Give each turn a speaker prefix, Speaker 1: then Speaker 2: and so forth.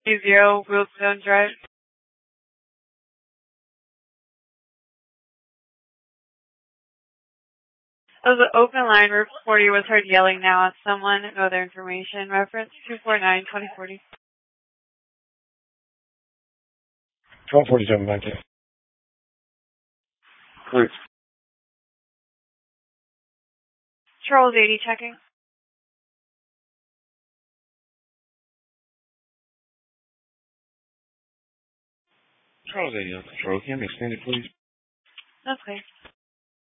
Speaker 1: 20 Wheelstone Drive. That was an open line. Report was heard yelling now at someone. No other information. Reference 249-2040.
Speaker 2: 1247 back here. Clear.
Speaker 1: Charles 80 checking.
Speaker 2: Charles 80 on control. Can you extend it, please?
Speaker 1: Okay.